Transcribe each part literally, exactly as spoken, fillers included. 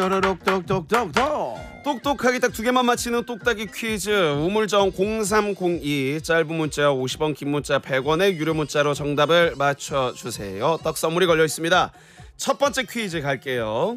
또르륵 똑똑똑똑. 똑똑하게 딱 두 개만 맞히는 똑딱이 퀴즈. 우물정 공삼공이, 짧은 문자 오십 원, 긴 문자 백 원의 유료 문자로 정답을 맞춰주세요. 떡 선물이 걸려 있습니다. 첫 번째 퀴즈 갈게요.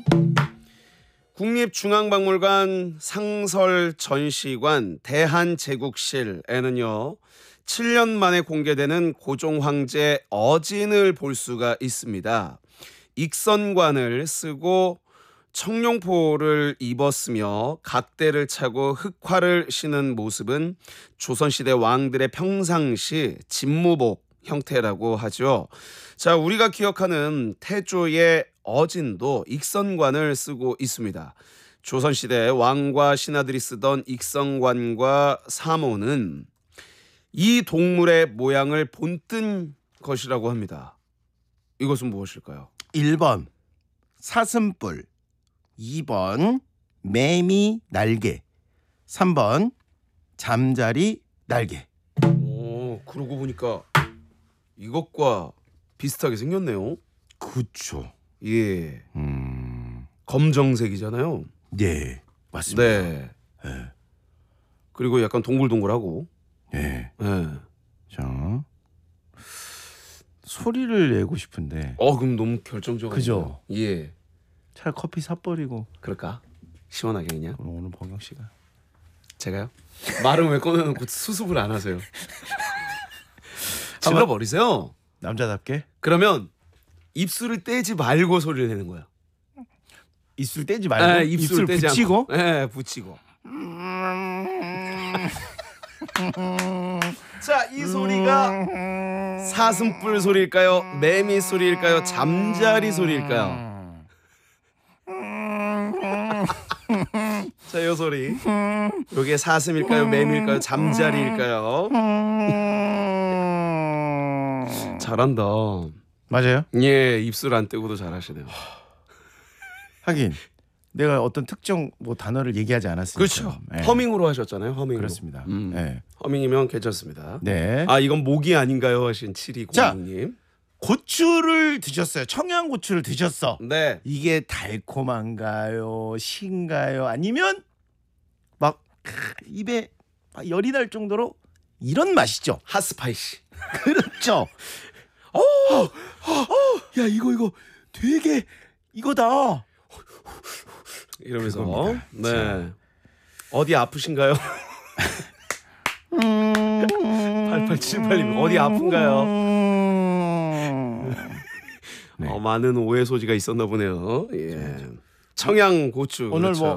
국립중앙박물관 상설전시관 대한제국실에는요 칠 년 만에 공개되는 고종황제 어진을 볼 수가 있습니다. 익선관을 쓰고 청룡포를 입었으며 각대를 차고 흑화를 신은 모습은 조선시대 왕들의 평상시 집무복 형태라고 하죠. 자, 우리가 기억하는 태조의 어진도 익선관을 쓰고 있습니다. 조선시대 왕과 신하들이 쓰던 익선관과 사모는 이 동물의 모양을 본뜬 것이라고 합니다. 이것은 무엇일까요? 일 번 사슴뿔, 이 번 매미 날개, 삼 번 잠자리 날개. 오, 그러고 보니까 이것과 비슷하게 생겼네요. 그쵸. 예, 음, 검정색이잖아요. 네, 맞습니다. 네. 네. 그리고 약간 동글동글하고. 네. 네. 자, 소리를 내고 싶은데 어, 그럼 너무 결정적이죠. 그죠? 예. 차라리 커피 사버리고. 그럴까? 시원하게 그냥. 그럼 오늘 보경 씨가. 제가요? 말은 왜 꺼내놓고 수습을 안 하세요? 질러버리세요. 남자답게 그러면 입술을 떼지 말고 소리를 내는 거야. 입술 떼지 말고 아, 입술 떼지 붙이고. 않고. 네, 붙이고. 자, 이 소리가 사슴뿔 소리일까요? 매미 소리일까요? 잠자리 소리일까요? 자, 이 소리. 이게 사슴일까요? 매미일까요? 잠자리일까요? 잘한다. 맞아요? 예, 입술 안 떼고도 잘하시네요. 하긴 내가 어떤 특정 뭐 단어를 얘기하지 않았으니까. 그렇죠. 네. 허밍으로 하셨잖아요. 허밍으로. 그렇습니다. 음. 네. 허밍이면 괜찮습니다. 네. 아, 이건 모기 아닌가요? 하신 칠이공육님. 고추를 드셨어요. 청양고추를 드셨어. 네. 이게 달콤한가요? 신가요? 아니면 막 크, 입에 막 열이 날 정도로 이런 맛이죠. 핫스파이시. 그렇죠. 어, 어, 야 이거 이거 되게 이거다. 이러면서 그겁니다. 네. 자. 어디 아프신가요? 팔팔칠팔님 어디 아픈가요? 네. 어, 많은 오해 소지가 있었나 보네요. 예. 청양 고추. 오늘 그렇죠. 뭐